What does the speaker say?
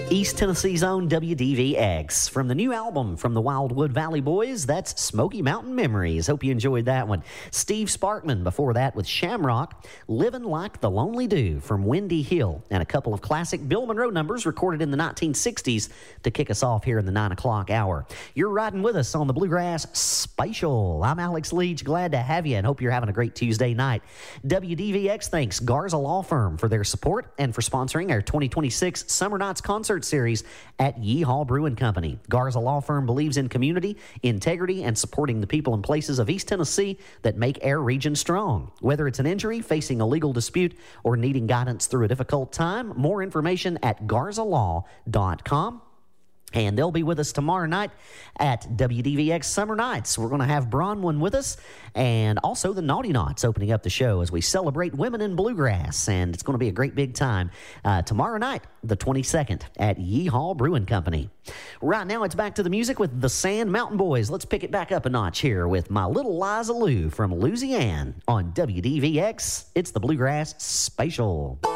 East Tennessee's own WDVX. From the new album from the Wildwood Valley Boys, that's Smoky Mountain Memories. Hope you enjoyed that one. Steve Sparkman before that with Shamrock, Living Like the Lonely Dew from Windy Hill, and a couple of classic Bill Monroe numbers recorded in the 1960s to kick us off here in the 9 o'clock hour. You're riding with us on the Bluegrass Special. I'm Alex Leach, glad to have you and hope you're having a great Tuesday night. WDVX thanks Garza Law Firm for their support and for sponsoring our 2026 Summer Nights Concert Series at Yeehaw Brewing Company. Garza Law Firm believes in community, integrity, and supporting the people and places of East Tennessee that make our region strong. Whether it's an injury, facing a legal dispute, or needing guidance through a difficult time, more information at garzalaw.com. And they'll be with us tomorrow night at WDVX Summer Nights. We're going to have Bronwyn with us and also the Naughty Knots opening up the show as we celebrate women in bluegrass. And it's going to be a great big time tomorrow night, the 22nd, at Yeehaw Brewing Company. Right now, it's back to the music with the Sand Mountain Boys. Let's pick it back up a notch here with My Little Liza Lou from Louisiana on WDVX. It's the Bluegrass Special.